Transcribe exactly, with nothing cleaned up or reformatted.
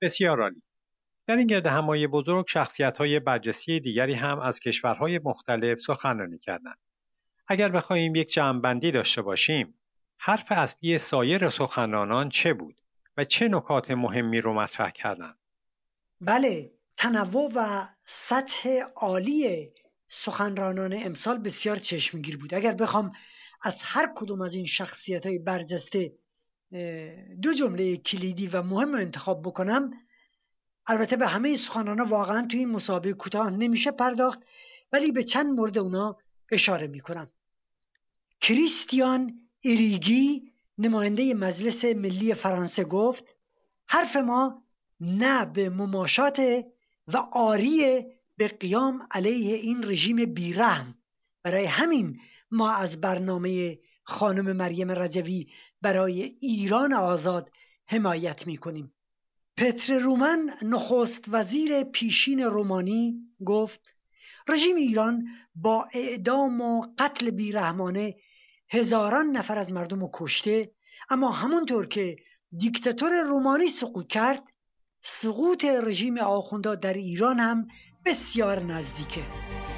بسیار عالی. در این گردهمایی بزرگ شخصیت‌های برجسته دیگری هم از کشورهای مختلف سخنرانی کردند. اگر بخواهیم یک جمع‌بندی داشته باشیم، حرف اصلی سایر سخنرانان چه بود و چه نکات مهمی رو مطرح کردند؟ بله، تنوع و سطح عالی سخنرانان امسال بسیار چشمگیر بود. اگر بخوام از هر کدوم از این شخصیت‌های برجسته دو جمله کلیدی و مهم انتخاب بکنم، البته به همه سخنرانان واقعا توی این مسابقه کوتاه نمیشه پرداخت، ولی به چند مورد اونا اشاره میکنم. کریستیان ایریگی نماینده مجلس ملی فرانسه گفت حرف ما نه به مماشات و آری به قیام علیه این رژیم بیرحم. برای همین ما از برنامه خانم مریم رجوی برای ایران آزاد حمایت میکنیم. پتر رومن نخست وزیر پیشین رومانی گفت رژیم ایران با اعدام و قتل بیرحمانه هزاران نفر از مردم رو کشته، اما همونطور که دیکتاتور رومانی سقوط کرد، سقوط رژیم آخوندا در ایران هم بسیار نزدیکه.